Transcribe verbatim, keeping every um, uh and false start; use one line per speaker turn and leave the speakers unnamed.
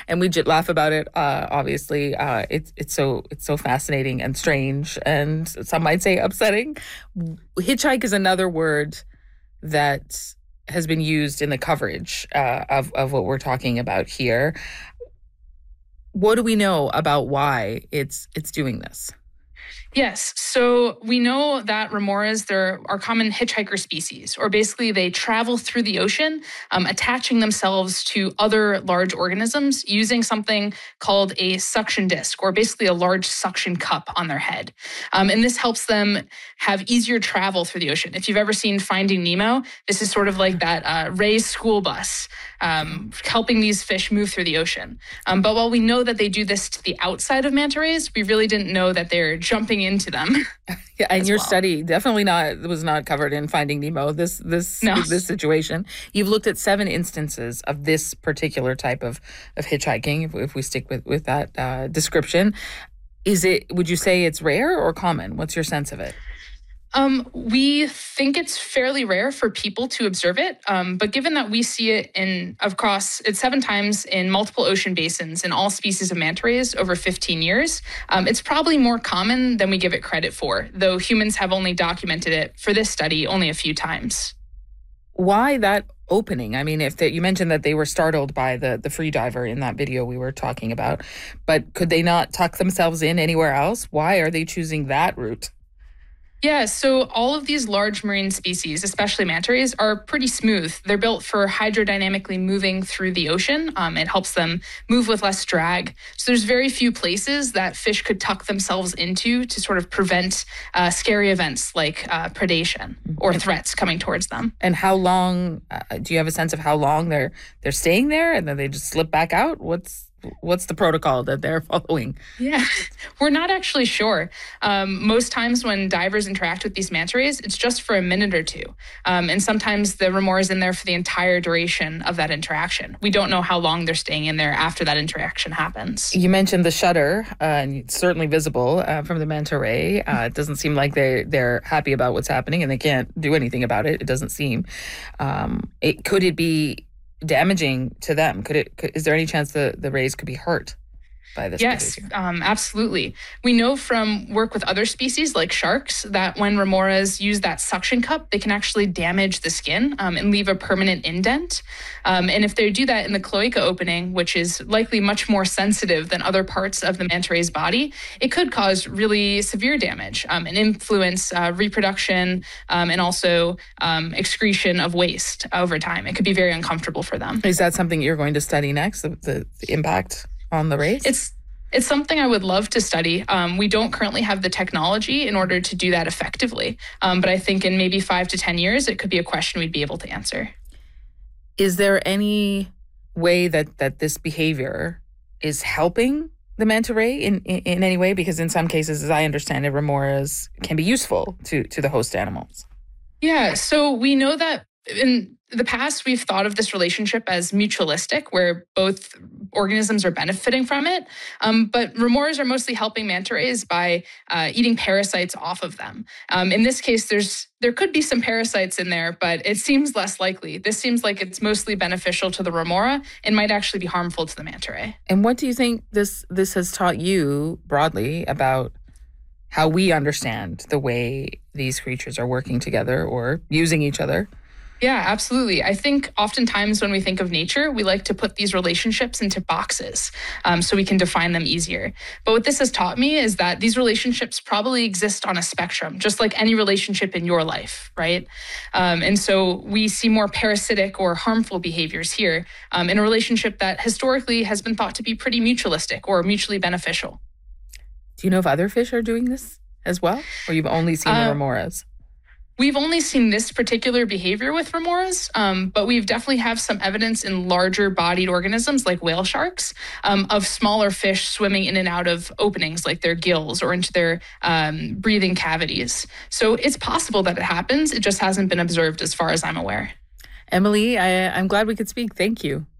and we just laugh about it. Uh, obviously, uh, it's it's so it's so fascinating and strange, and some might say upsetting. Hitchhike is another word that has been used in the coverage uh, of of what we're talking about here. What do we know about why it's it's doing this?
Yes. So we know that remoras, they're our common hitchhiker species, or basically they travel through the ocean, um, attaching themselves to other large organisms using something called a suction disc, or basically a large suction cup on their head. Um, and this helps them have easier travel through the ocean. If you've ever seen Finding Nemo, this is sort of like that uh, Ray's school bus, um, helping these fish move through the ocean. Um, but while we know that they do this to the outside of manta rays, we really didn't know that they're jumping into them.
Yeah, and your
well.
study definitely not was not covered in Finding Nemo. This this
No.
this situation. You've looked at seven instances of this particular type of of hitchhiking. If, if we stick with with that uh, description, is it? Would you say it's rare or common? What's your sense of it?
Um, we think it's fairly rare for people to observe it, um, but given that we see it in across it's seven times in multiple ocean basins in all species of manta rays over fifteen years, um, it's probably more common than we give it credit for, though humans have only documented it for this study only a few times.
Why that opening? I mean, if they, you mentioned that they were startled by the the free diver in that video we were talking about, but could they not tuck themselves in anywhere else? Why are they choosing that route?
Yeah, so all of these large marine species, especially manta rays, are pretty smooth. They're built for hydrodynamically moving through the ocean. Um, it helps them move with less drag. So there's very few places that fish could tuck themselves into to sort of prevent uh, scary events like uh, predation or threats coming towards them.
And how long? Uh, do you have a sense of how long they're they're staying there, and then they just slip back out? What's What's the protocol that they're following?
Yeah, we're not actually sure. Um, most times when divers interact with these manta rays, it's just for a minute or two. Um, and sometimes the remora is in there for the entire duration of that interaction. We don't know how long they're staying in there after that interaction happens.
You mentioned the shudder, uh, and it's certainly visible uh, from the manta ray. Uh, it doesn't seem like they're, they're happy about what's happening, and they can't do anything about it, it doesn't seem. Um, it, could it be damaging to them? Could it? Could, is there any chance the, the rays could be hurt by this?
Yes, um, absolutely. We know from work with other species like sharks that when remoras use that suction cup, they can actually damage the skin um, and leave a permanent indent. Um, and if they do that in the cloaca opening, which is likely much more sensitive than other parts of the manta ray's body, it could cause really severe damage um, and influence uh, reproduction um, and also um, excretion of waste over time. It could be very uncomfortable for them.
Is that something you're going to study next, the, the, the impact on the rays?
It's It's something I would love to study. Um, we don't currently have the technology in order to do that effectively. Um, but I think in maybe five to ten years, it could be a question we'd be able to answer.
Is there any way that, that this behavior is helping the manta ray in, in, in any way? Because in some cases, as I understand it, remoras can be useful to, to the host animals.
Yeah, so we know that in the past, we've thought of this relationship as mutualistic, where both organisms are benefiting from it. Um, but remoras are mostly helping manta rays by uh, eating parasites off of them. Um, in this case, there's there could be some parasites in there, but it seems less likely. This seems like it's mostly beneficial to the remora and might actually be harmful to the manta ray.
And what do you think this this has taught you broadly about how we understand the way these creatures are working together or using each other?
Yeah, absolutely. I think oftentimes when we think of nature, we like to put these relationships into boxes um, so we can define them easier. But what this has taught me is that these relationships probably exist on a spectrum, just like any relationship in your life, right? Um, and so we see more parasitic or harmful behaviors here um, in a relationship that historically has been thought to be pretty mutualistic or mutually beneficial.
Do you know if other fish are doing this as well? Or you've only seen uh, the remoras?
We've only seen this particular behavior with remoras, um, but we've definitely have some evidence in larger bodied organisms like whale sharks um, of smaller fish swimming in and out of openings like their gills or into their um, breathing cavities. So it's possible that it happens. It just hasn't been observed as far as I'm aware.
Emily, I, I'm glad we could speak. Thank you.